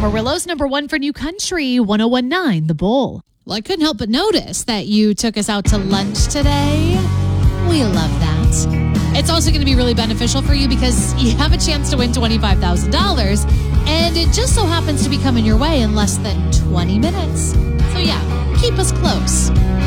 Amarillo's number one for new country, 1019 The Bull. Well, I couldn't help but notice that you took us out to lunch today. We love that. It's also going to be really beneficial for you because you have a chance to win $25,000, and it just so happens to be coming your way in less than 20 minutes. So yeah, keep us close.